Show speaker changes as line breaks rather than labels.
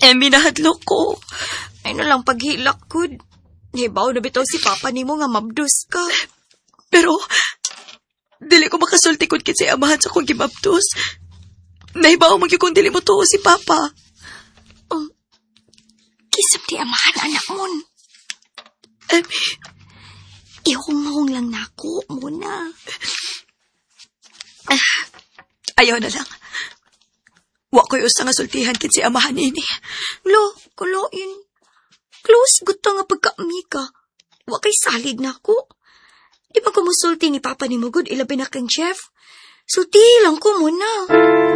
Minahadlok ko.
Ay na lang paghilak, good. Hibaw na bitaw si Papa nimo nga mabdus ka.
Pero, dili ko makasulti kung kinsay amahan sa kong gimabtos. Nahibaw mo kung dili mo tuo si Papa.
Kisam di amahan, anak mon.
Emi,
Ihong-hong lang nako muna.
ayaw na lang. Wa ko'y usa nga sultihan kinsay amahan ini.
Lo, kuloin. Close good ta nga pagkaami ka. Wa kay salig nako. Di ba kumusulti ni Papa ni Mugod ilabi na kang chef? Sulti lang ko muna.